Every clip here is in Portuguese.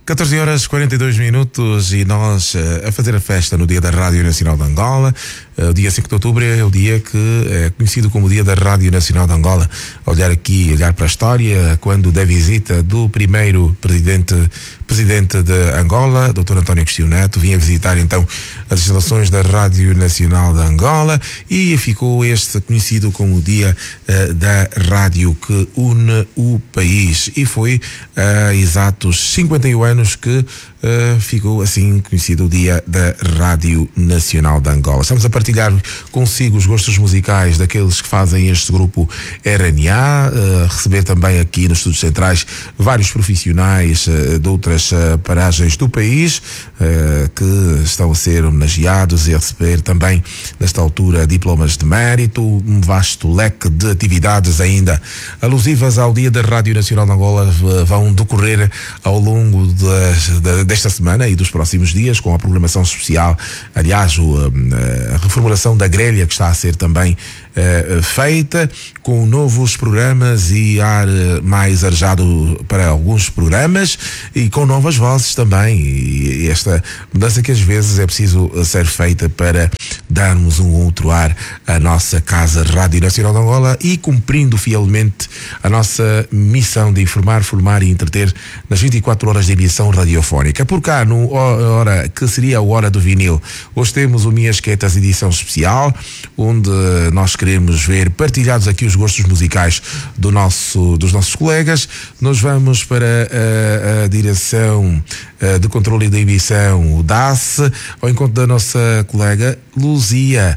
14 horas 42 minutos e nós a fazer a festa no Dia da Rádio Nacional de Angola. O dia 5 de outubro é o dia que é conhecido como o Dia da Rádio Nacional de Angola. Olhar para a história, quando da visita do primeiro presidente de Angola, Dr. António Agostinho Neto, vinha visitar então as instalações da Rádio Nacional de Angola e ficou este conhecido como o Dia da Rádio que une o país. E foi há exatos 51 anos que ficou assim conhecido o Dia da Rádio Nacional de Angola. Estamos a partilhar consigo os gostos musicais daqueles que fazem este grupo RNA, receber também aqui nos Estúdios Centrais vários profissionais de outras paragens do país que estão a ser homenageados e a receber também nesta altura diplomas de mérito, um vasto leque de atividades ainda alusivas ao Dia da Rádio Nacional de Angola vão decorrer ao longo desta semana e dos próximos dias, com a programação especial, aliás, a reformulação da grelha que está a ser também feita, com novos programas e ar mais arejado para alguns programas e com novas vozes também, e esta mudança que às vezes é preciso ser feita para darmos um outro ar à nossa Casa Rádio Nacional de Angola e cumprindo fielmente a nossa missão de informar, formar e entreter nas 24 horas de emissão radiofónica. Por cá, no hora que seria a Hora do Vinil, hoje temos o Minhas Quietas edição especial, onde nós queremos ver partilhados aqui os gostos musicais dos nossos colegas. Nós vamos para a direção de controle da emissão, o DAS, ao encontro da nossa colega Luzia,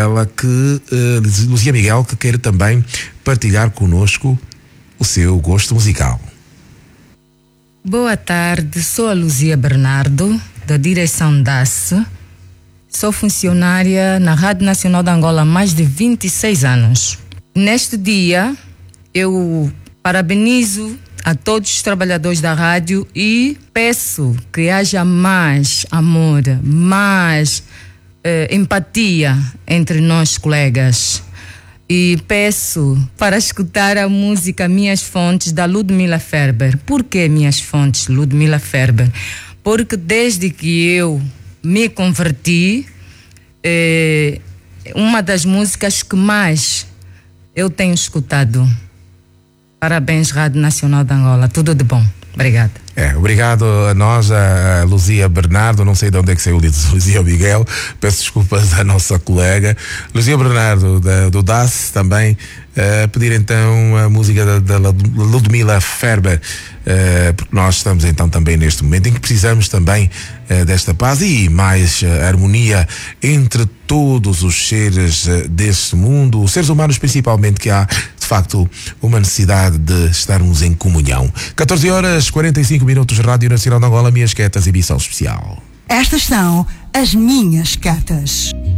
Luzia Miguel, que quer também partilhar connosco o seu gosto musical. Boa tarde, sou a Luzia Bernardo, da direção DAS. Sou funcionária na Rádio Nacional de Angola há mais de 26 anos. Neste dia, eu parabenizo a todos os trabalhadores da rádio e peço que haja mais amor, mais empatia entre nós colegas. E peço para escutar a música Minhas Fontes, da Ludmila Ferber. Por que Minhas Fontes, Ludmila Ferber? Porque desde que eu me converti, uma das músicas que mais eu tenho escutado. Parabéns, Rádio Nacional de Angola. Tudo de bom. Obrigada. Obrigado a nós, a Luzia Bernardo, não sei de onde é que saiu Luzia Miguel, peço desculpas à nossa colega. Luzia Bernardo, do DAS, também, pedir então a música da Ludmila Ferber, porque nós estamos então também neste momento em que precisamos também desta paz e mais harmonia entre todos os seres deste mundo, os seres humanos principalmente, que há de facto uma necessidade de estarmos em comunhão. 14 horas 45 minutos, Rádio Nacional de Angola, Minhas Quietas, edição especial. Estas são as Minhas Quietas.